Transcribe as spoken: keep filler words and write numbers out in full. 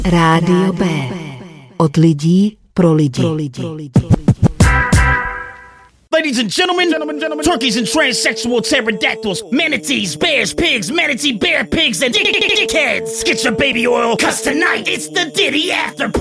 Rádio B. Od lidí pro lidi. Ladies and gentlemen, gentlemen, gentlemen, turkeys and transsexual pterodactyls, manatees, bears, pigs, manatee, bear, pigs, and dickheads. Get your baby oil, cause tonight it's the Diddy After Party.